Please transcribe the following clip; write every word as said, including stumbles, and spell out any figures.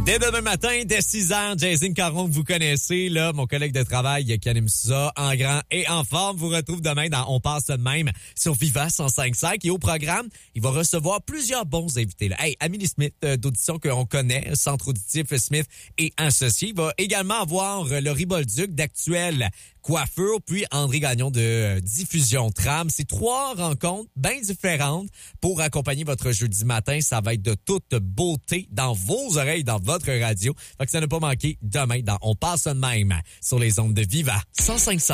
Dès demain matin, dès six heures, Jason Caron, que vous connaissez, là, mon collègue de travail qui anime ça en grand et en forme, vous retrouve demain dans On passe de même sur Viva cent cinq virgule cinq. Et au programme, il va recevoir plusieurs bons invités. Là. Hey, Amélie Smith euh, d'audition qu'on connaît, Centre auditif Smith et Associés. Il va également avoir euh, Laurie Bolduc d'Actuel Coiffure, puis André Gagnon de euh, Diffusion Tram. C'est trois rencontres bien différentes pour accompagner votre jeudi matin. Ça va être de toute beauté dans vos oreilles, dans votre radio. Fait que ça ne pas manquer demain dans On passe de même sur les ondes de Viva cent cinq virgule cinq.